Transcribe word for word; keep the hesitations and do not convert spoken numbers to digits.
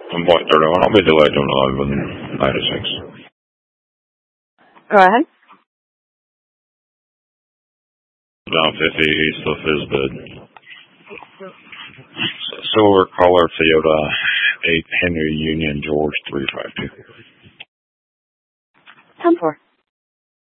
ten point thirty-one. I'll be delayed to eleven ninety-six. Go ahead. Down fifty east of Fisbid. Silver color Toyota eight Henry Union George three five two. ten four.